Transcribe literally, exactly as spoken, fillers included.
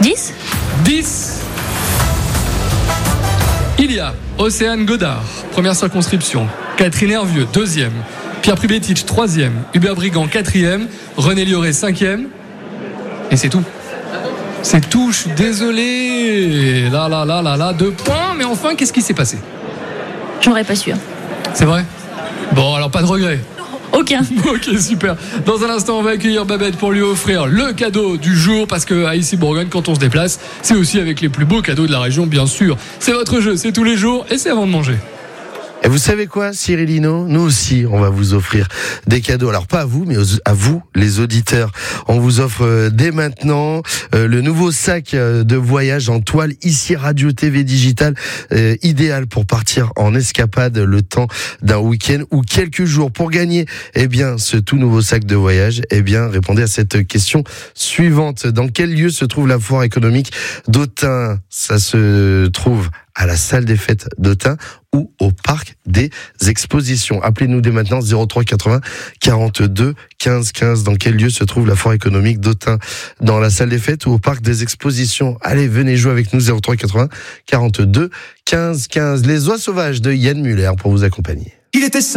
dix dix. Il y a Océane Godard, première circonscription. Catherine Hervieux, deuxième. Pierre Pribetich, troisième. Hubert Brigand, quatrième. René Lioré, cinquième. Et c'est tout. C'est tout, je suis désolé. Là, là, là, là, là, deux points. Mais enfin, qu'est-ce qui s'est passé ? J'aurais pas su. C'est vrai ? Bon, alors pas de regret. Aucun. Ok, super. Dans un instant, on va accueillir Babette pour lui offrir le cadeau du jour, parce que à Issy-Bourgogne, quand on se déplace, c'est aussi avec les plus beaux cadeaux de la région, bien sûr. C'est votre jeu, c'est tous les jours et c'est avant de manger. Et vous savez quoi, Cyrilino ? Nous aussi, on va vous offrir des cadeaux. Alors pas à vous, mais aux, à vous, les auditeurs. On vous offre euh, dès maintenant euh, le nouveau sac euh, de voyage en toile ici Radio T V Digital, euh, idéal pour partir en escapade le temps d'un week-end ou quelques jours. Pour gagner, eh bien, ce tout nouveau sac de voyage, eh bien, répondez à cette question suivante. Dans quel lieu se trouve la foire économique d'Autun ? Ça se trouve à la salle des fêtes d'Autun ou au parc des expositions. Appelez-nous dès maintenant zéro trois quatre-vingts quarante-deux quinze quinze. Dans quel lieu se trouve la foire économique d'Autun ? Dans la salle des fêtes ou au parc des expositions ? Allez, venez jouer avec nous, zéro trois quatre-vingts quarante-deux quinze quinze. Les oies sauvages de Yann Muller pour vous accompagner. Il était